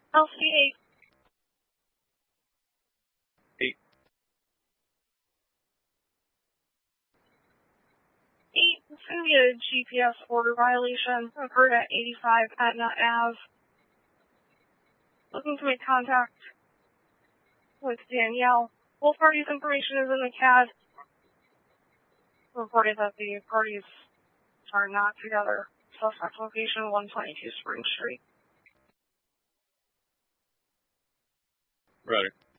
LC8. 8. 8, it's going to be a GPS order violation. Occurred at 85 Etna Ave. Looking to make contact with Danielle. Both parties' information is in the CAD. Reported that the parties are not together. Suspect location 122 Spring Street. Right.